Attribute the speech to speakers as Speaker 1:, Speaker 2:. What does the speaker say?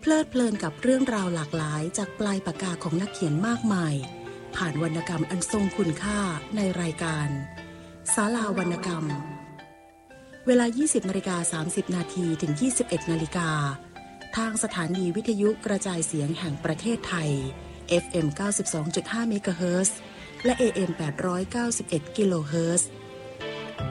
Speaker 1: เพลิดเพลินกับเรื่องราวหลากหลายจากปลายปากกาของนักเขียนมากมายผ่านวรรณกรรมอันทรงคุณค่าในรายการศาลาวรรณกรรมเวลา 20:30 นาทีถึง 21 นาฬิกาทางสถานีวิทยุกระจายเสียงแห่งประเทศไทย FM 92.5 เมกะเฮิรตซ์และ AM 891 กิโลเฮิรตซ์